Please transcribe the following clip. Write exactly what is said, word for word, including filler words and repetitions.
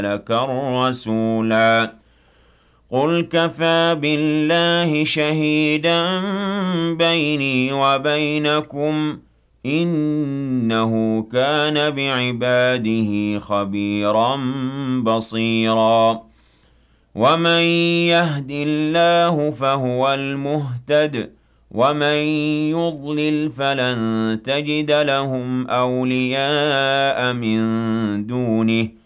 لك الرسولا قل كفى بالله شهيدا بيني وبينكم إنه كان بعباده خبيرا بصيرا ومن يهد الله فهو المهتد ومن يضلل فلن تجد لهم أولياء من دونه